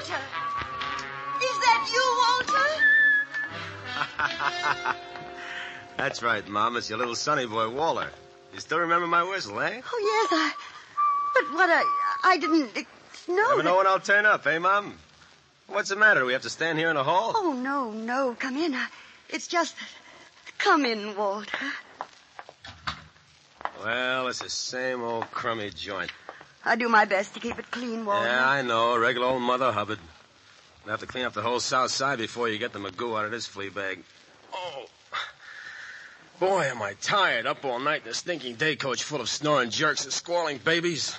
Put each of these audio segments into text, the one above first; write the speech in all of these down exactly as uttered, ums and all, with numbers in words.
Walter! Is that you, Walter? That's right, Mom. It's your little sonny boy, Walter. You still remember my whistle, eh? Oh, yes, I... But what I... I didn't know Never that... know when I'll turn up, eh, Mom? What's the matter? Do we have to stand here in the hall? Oh, no, no. Come in. It's just... Come in, Walter. Well, it's the same old crummy joint. I do my best to keep it clean, Walter. Yeah, I know. Regular old Mother Hubbard. You'll have to clean up the whole south side before you get the Magoo out of this flea bag. Oh. Boy, am I tired. Up all night in a stinking day coach full of snoring jerks and squalling babies.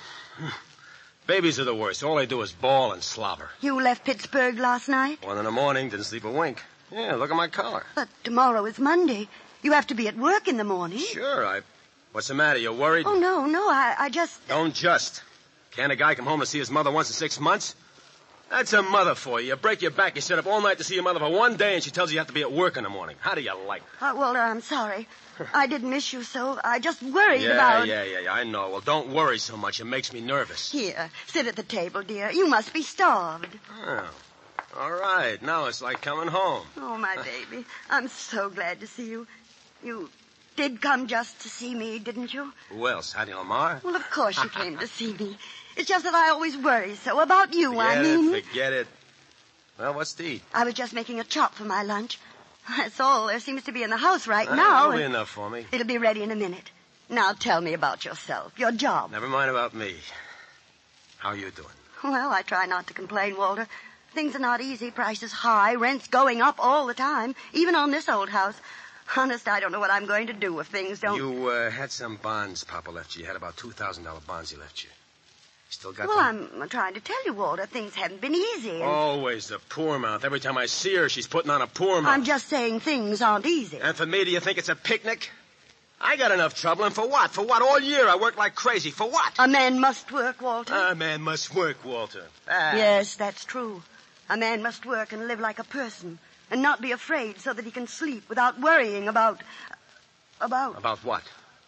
Babies are the worst. All they do is bawl and slobber. You left Pittsburgh last night? One in the morning, didn't sleep a wink. Yeah, look at my collar. But tomorrow is Monday. You have to be at work in the morning. Sure, I... What's the matter? You worried? Oh, no, no, I, I just... Don't just. Can't a guy come home to see his mother once in six months? That's a mother for you. You break your back, you sit up all night to see your mother for one day, and she tells you you have to be at work in the morning. How do you like it? Uh, Walter, I'm sorry. I did miss you so. I just worried yeah, about... Yeah, yeah, yeah, I know. Well, don't worry so much. It makes me nervous. Here, sit at the table, dear. You must be starved. Oh, all right. Now it's like coming home. Oh, my baby. I'm so glad to see you. You did come just to see me, didn't you? Who else? Hattie Lamar? Well, of course you came to see me. It's just that I always worry so about you, forget I mean. it, forget it. Well, what's to eat? I was just making a chop for my lunch. That's all there seems to be in the house right Uh, now. That'll be enough for me. It'll be ready in a minute. Now tell me about yourself, your job. Never mind about me. How you doing? Well, I try not to complain, Walter. Things are not easy, prices high, rents going up all the time, even on this old house. Honest, I don't know what I'm going to do if things don't... You uh, had some bonds Papa left you. You had about two thousand dollars bonds he left you. You still got Well, them? I'm trying to tell you, Walter, things haven't been easy. And Always the poor mouth. Every time I see her, she's putting on a poor mouth. I'm just saying things aren't easy. And for me, do you think it's a picnic? I got enough trouble, and for what? For what? All year I worked like crazy. For what? A man must work, Walter. A man must work, Walter. Ah. Yes, that's true. A man must work and live like a person and not be afraid so that he can sleep without worrying about... About... About what?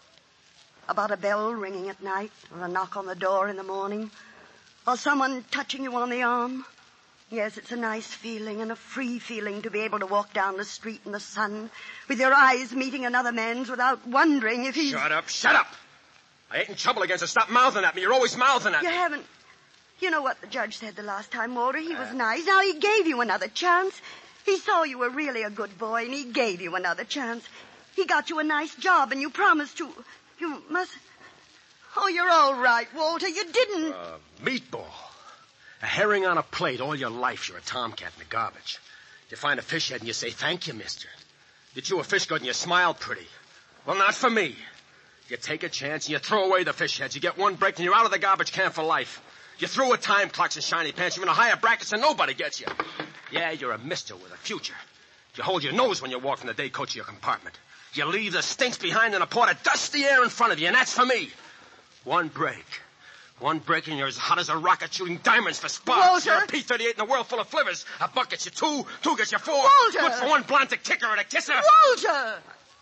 About a bell ringing at night or a knock on the door in the morning or someone touching you on the arm. Yes, it's a nice feeling and a free feeling to be able to walk down the street in the sun with your eyes meeting another man's without wondering if he's... Shut up, shut up! I ain't in trouble against her. Stop mouthing at me. You're always mouthing at You me. haven't... You know what the judge said the last time, Walter? He was nice. Now he gave you another chance. He saw you were really a good boy, and he gave you another chance. He got you a nice job, and you promised to... You must... Oh, you're all right, Walter. You didn't... Uh, meatball. A herring on a plate all your life. You're a tomcat in the garbage. You find a fish head and you say, thank you, mister. You chew a fish good and you smile pretty. Well, not for me. You take a chance and you throw away the fish heads. You get one break and you're out of the garbage can for life. You throw with time clocks and shiny pants. You're in a higher bracket so nobody gets you. Yeah, you're a mister with a future. You hold your nose when you walk from the day coach to your compartment. You leave the stinks behind in a pot of dusty air in front of you, and that's for me. One break. One break and you're as hot as a rocket shooting diamonds for sparks. Walter! You're a P thirty-eight in a world full of flivvers. A buck gets you two, two gets you four. Walter! Good for one blonde to kick her and a kisser. Walter!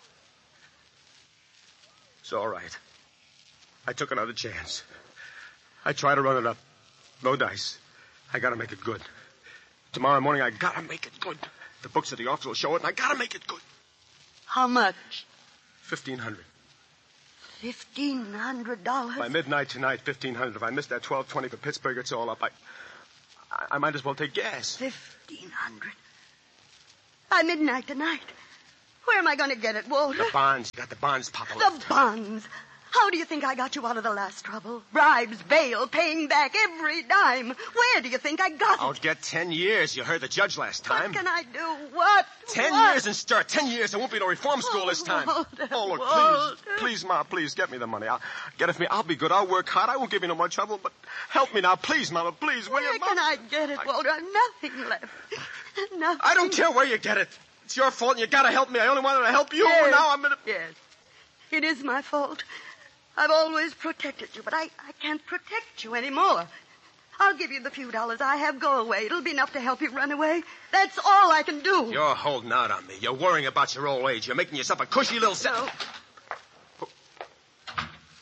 It's all right. I took another chance. I tried to run it up. No dice. I gotta make it good. Tomorrow morning, I gotta make it good. The books at the office will show it, and I gotta make it good. How much? Fifteen hundred. Fifteen hundred dollars? By midnight tonight, fifteen hundred. If I miss that twelve twenty for Pittsburgh, it's all up. I, I, I might as well take gas. Fifteen hundred. By midnight tonight. Where am I going to get it, Walter? The bonds. You got the bonds, Papa. The bonds. How do you think I got you out of the last trouble? Bribes, bail, paying back every dime. Where do you think I got it? I'll get ten years. You heard the judge last time. What can I do? What? Ten what? years in stir. Ten years. There won't be no reform school this time. Walter, oh, look, Walter. please. Please, Ma, please, get me the money. I'll get it for me. I'll be good. I'll work hard. I won't give you no more trouble, but help me now. Please, Mama, please. Will Where you, can Mama? I get it, I... Walter? I've nothing left. Nothing. I don't care where you get it. It's your fault, and you gotta help me. I only wanted to help you. Yes. Now I'm gonna... Yes. It is my fault. I've always protected you, but I, I can't protect you anymore. I'll give you the few dollars I have. Go away. It'll be enough to help you run away. That's all I can do. You're holding out on me. You're worrying about your old age. You're making yourself a cushy little... Se- No.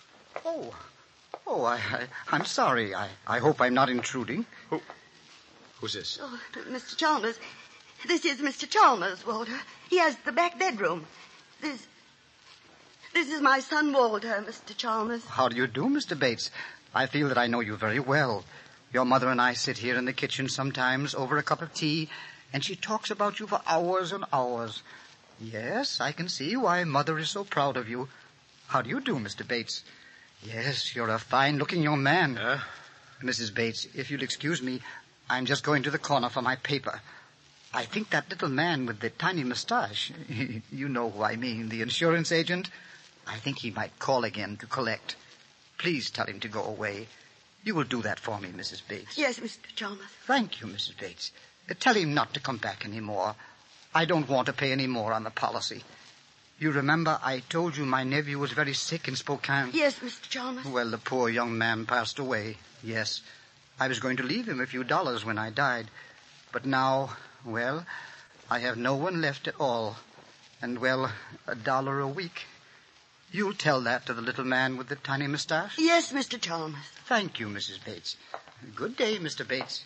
Oh. Oh, I, I, I'm sorry. I, I hope I'm not intruding. Who, Who's this? Oh, Mister Chalmers. This is Mister Chalmers, Walter. He has the back bedroom. This... This is my son, Walter, Mister Chalmers. How do you do, Mister Bates? I feel that I know you very well. Your mother and I sit here in the kitchen sometimes over a cup of tea, and she talks about you for hours and hours. Yes, I can see why Mother is so proud of you. How do you do, Mister Bates? Yes, you're a fine-looking young man. Huh? Missus Bates, if you'll excuse me, I'm just going to the corner for my paper. I think that little man with the tiny mustache, you know who I mean, the insurance agent, I think he might call again to collect. Please tell him to go away. You will do that for me, Missus Bates. Yes, Mister Chalmers. Thank you, Missus Bates. Uh, tell him not to come back any more. I don't want to pay any more on the policy. You remember I told you my nephew was very sick in Spokane? Yes, Mister Chalmers. Well, the poor young man passed away, yes. I was going to leave him a few dollars when I died. But now, well, I have no one left at all. And, well, a dollar a week. You'll tell that to the little man with the tiny mustache? Yes, Mister Chalmers. Thank you, Missus Bates. Good day, Mister Bates.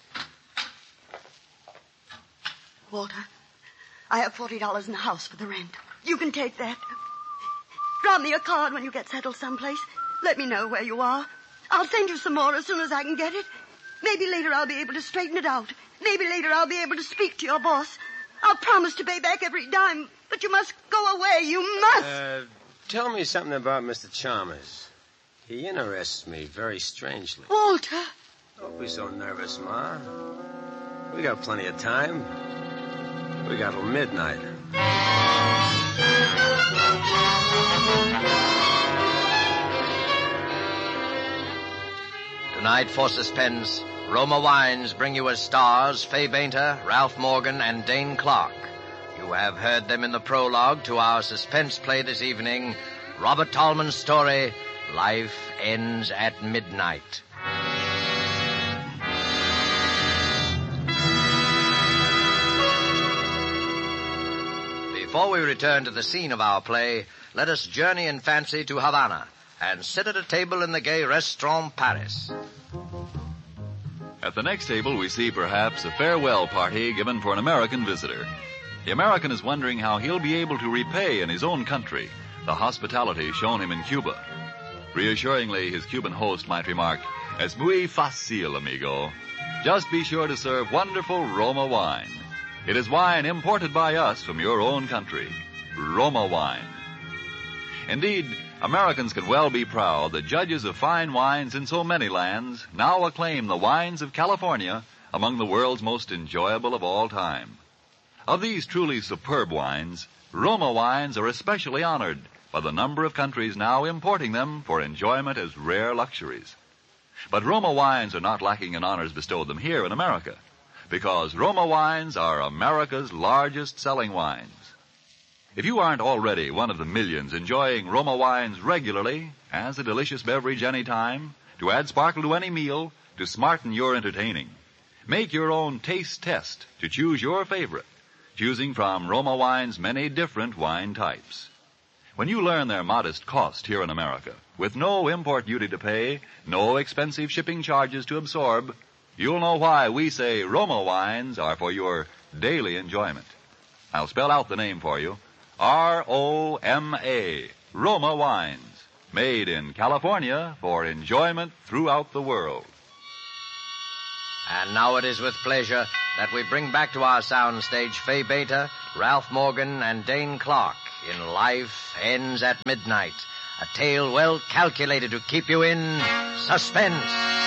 Walter, I have forty dollars in the house for the rent. You can take that. Drop me a card when you get settled someplace. Let me know where you are. I'll send you some more as soon as I can get it. Maybe later I'll be able to straighten it out. Maybe later I'll be able to speak to your boss. I'll promise to pay back every dime, but you must go away. You must. Uh, tell me something about Mister Chalmers. He interests me very strangely. Walter. Don't be so nervous, Ma. We got plenty of time. We got till midnight. Tonight, for suspense, Roma Wines bring you as stars Fay Bainter, Ralph Morgan, and Dane Clark. You have heard them in the prologue to our suspense play this evening, Robert Tallman's story, Life Ends at Midnight. Before we return to the scene of our play, let us journey in fancy to Havana and sit at a table in the gay Restaurant Paris. At the next table, we see perhaps a farewell party given for an American visitor. The American is wondering how he'll be able to repay in his own country the hospitality shown him in Cuba. Reassuringly, his Cuban host might remark, "Es muy fácil, amigo. Just be sure to serve wonderful Roma wine. It is wine imported by us from your own country. Roma wine." Indeed, Americans can well be proud that judges of fine wines in so many lands now acclaim the wines of California among the world's most enjoyable of all time. Of these truly superb wines, Roma wines are especially honored by the number of countries now importing them for enjoyment as rare luxuries. But Roma wines are not lacking in honors bestowed them here in America, because Roma wines are America's largest selling wines. If you aren't already one of the millions enjoying Roma wines regularly, as a delicious beverage any time, to add sparkle to any meal, to smarten your entertaining, make your own taste test to choose your favorite, choosing from Roma wine's many different wine types. When you learn their modest cost here in America, with no import duty to pay, no expensive shipping charges to absorb, you'll know why we say Roma wines are for your daily enjoyment. I'll spell out the name for you. R O M A, Roma wines, made in California for enjoyment throughout the world. And now it is with pleasure that we bring back to our soundstage Fay Bainter, Ralph Morgan, and Dane Clark in Life Ends at Midnight, a tale well calculated to keep you in suspense.